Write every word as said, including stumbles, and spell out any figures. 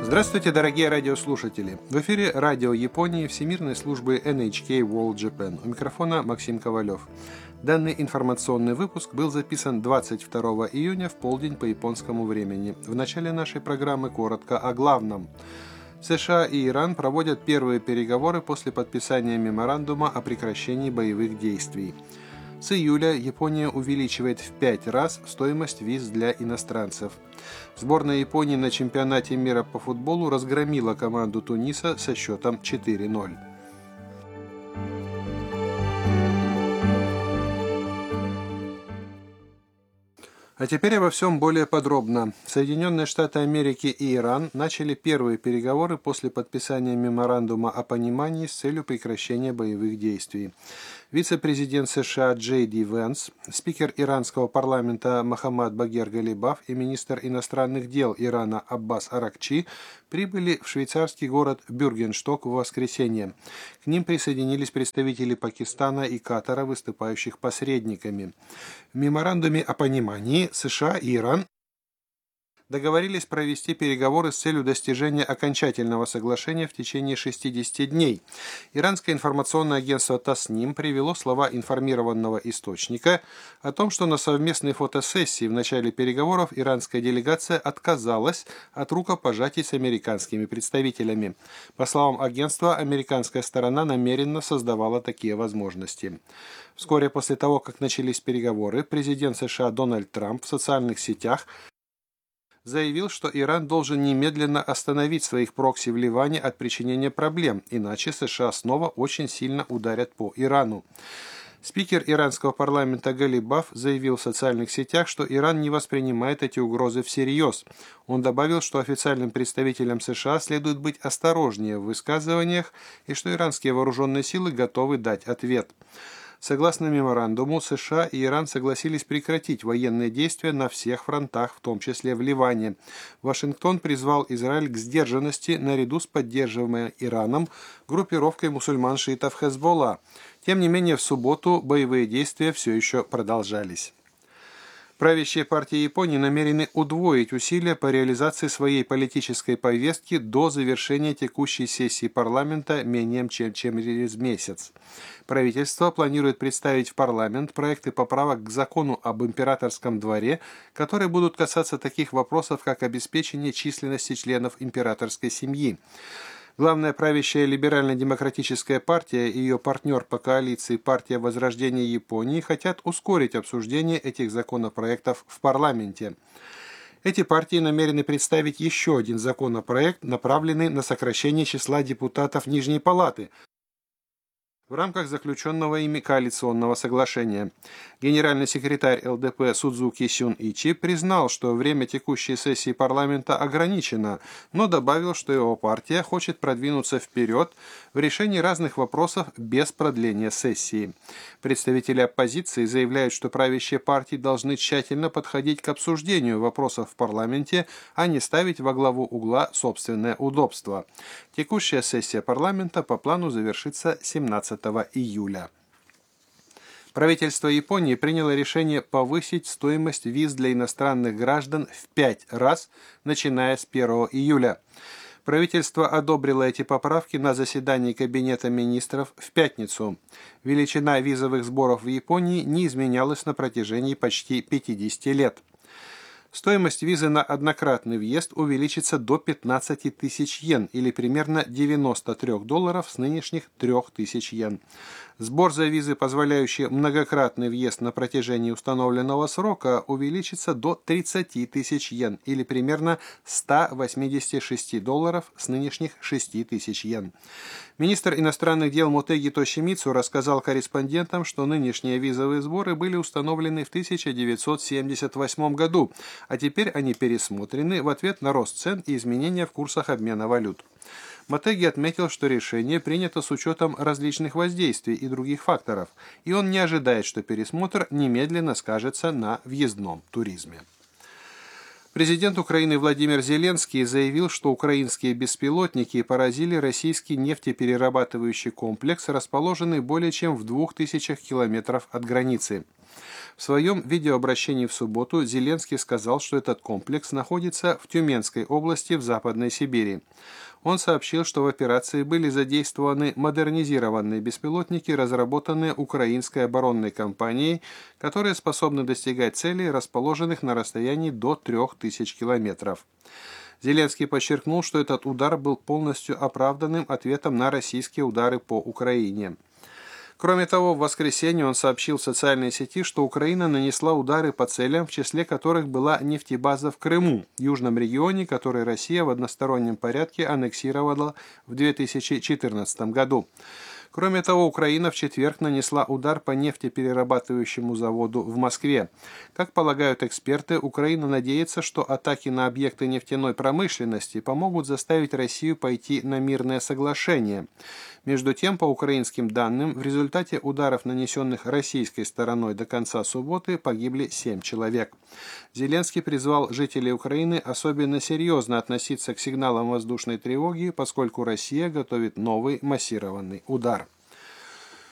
Здравствуйте, дорогие радиослушатели! В эфире радио Японии Всемирной службы эн эйч кей World Japan. У микрофона Максим Ковалев. Данный информационный выпуск был записан двадцать второго июня в полдень по японскому времени. В начале нашей программы коротко о главном. США и Иран проводят первые переговоры после подписания меморандума о прекращении боевых действий. С июля Япония увеличивает в пять раз стоимость виз для иностранцев. Сборная Японии на чемпионате мира по футболу разгромила команду Туниса со счетом четыре ноль. А теперь обо всем более подробно. Соединенные Штаты Америки и Иран начали первые переговоры после подписания меморандума о понимании с целью прекращения боевых действий. Вице-президент США Джей Ди Венс, спикер иранского парламента Мохаммад Багер Галибаф и министр иностранных дел Ирана Аббас Аракчи прибыли в швейцарский город Бюргеншток в воскресенье. К ним присоединились представители Пакистана и Катара, выступающих посредниками. В меморандуме о понимании США и Иран договорились провести переговоры с целью достижения окончательного соглашения в течение шестидесяти дней. Иранское информационное агентство Тасним привело слова информированного источника о том, что на совместной фотосессии в начале переговоров иранская делегация отказалась от рукопожатий с американскими представителями. По словам агентства, американская сторона намеренно создавала такие возможности. Вскоре после того, как начались переговоры, президент США Дональд Трамп в социальных сетях заявил, что Иран должен немедленно остановить своих прокси в Ливане от причинения проблем, иначе США снова очень сильно ударят по Ирану. Спикер иранского парламента Галибаф заявил в социальных сетях, что Иран не воспринимает эти угрозы всерьез. Он добавил, что официальным представителям США следует быть осторожнее в высказываниях и что иранские вооруженные силы готовы дать ответ. Согласно меморандуму, США и Иран согласились прекратить военные действия на всех фронтах, в том числе в Ливане. Вашингтон призвал Израиль к сдержанности наряду с поддерживаемой Ираном группировкой мусульман-шиитов Хезболла. Тем не менее, в субботу боевые действия все еще продолжались. Правящие партии Японии намерены удвоить усилия по реализации своей политической повестки до завершения текущей сессии парламента менее чем через месяц. Правительство планирует представить в парламент проекты поправок к закону об императорском дворе, которые будут касаться таких вопросов, как обеспечение численности членов императорской семьи. Главная правящая либерально-демократическая партия и ее партнер по коалиции «Партия Возрождения Японии» хотят ускорить обсуждение этих законопроектов в парламенте. Эти партии намерены представить еще один законопроект, направленный на сокращение числа депутатов Нижней Палаты в рамках заключенного ими коалиционного соглашения. Генеральный секретарь эл дэ пэ Судзуки Сюн Ичи признал, что время текущей сессии парламента ограничено, но добавил, что его партия хочет продвинуться вперед в решении разных вопросов без продления сессии. Представители оппозиции заявляют, что правящие партии должны тщательно подходить к обсуждению вопросов в парламенте, а не ставить во главу угла собственное удобство. Текущая сессия парламента по плану завершится семнадцатого июля. Правительство Японии приняло решение повысить стоимость виз для иностранных граждан в пять раз, начиная с первого июля. Правительство одобрило эти поправки на заседании Кабинета министров в пятницу. Величина визовых сборов в Японии не изменялась на протяжении почти пятидесяти лет. Стоимость визы на однократный въезд увеличится до пятнадцати тысяч йен, или примерно девяноста трёх долларов с нынешних трёх тысяч йен. Сбор за визы, позволяющий многократный въезд на протяжении установленного срока, увеличится до тридцати тысяч йен, или примерно ста восьмидесяти шести долларов с нынешних шести тысяч йен. Министр иностранных дел Мотеги Тошимицу рассказал корреспондентам, что нынешние визовые сборы были установлены в тысяча девятьсот семьдесят восьмом году, а теперь они пересмотрены в ответ на рост цен и изменения в курсах обмена валют. Мотеги отметил, что решение принято с учетом различных воздействий и других факторов, и он не ожидает, что пересмотр немедленно скажется на въездном туризме. Президент Украины Владимир Зеленский заявил, что украинские беспилотники поразили российский нефтеперерабатывающий комплекс, расположенный более чем в двух тысячах километров от границы. В своем видеообращении в субботу Зеленский сказал, что этот комплекс находится в Тюменской области в Западной Сибири. Он сообщил, что в операции были задействованы модернизированные беспилотники, разработанные украинской оборонной компанией, которые способны достигать целей, расположенных на расстоянии до трёх тысяч километров. Зеленский подчеркнул, что этот удар был полностью оправданным ответом на российские удары по Украине. Кроме того, в воскресенье он сообщил в социальной сети, что Украина нанесла удары по целям, в числе которых была нефтебаза в Крыму, южном регионе, который Россия в одностороннем порядке аннексировала в две тысячи четырнадцатом году. Кроме того, Украина в четверг нанесла удар по нефтеперерабатывающему заводу в Москве. Как полагают эксперты, Украина надеется, что атаки на объекты нефтяной промышленности помогут заставить Россию пойти на мирное соглашение. Между тем, по украинским данным, в результате ударов, нанесенных российской стороной до конца субботы, погибли семь человек. Зеленский призвал жителей Украины особенно серьезно относиться к сигналам воздушной тревоги, поскольку Россия готовит новый массированный удар.